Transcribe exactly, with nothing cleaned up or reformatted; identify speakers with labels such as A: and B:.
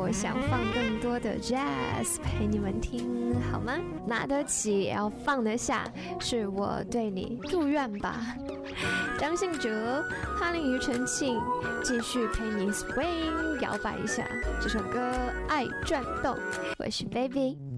A: 我想放更多的 jazz 陪你们听，好吗？拿得起也要放得下，是我对你祝愿吧。张信哲、哈林庾澄庆继续陪你 swing 摇摆一下，这首歌《爱转动》，我是 baby。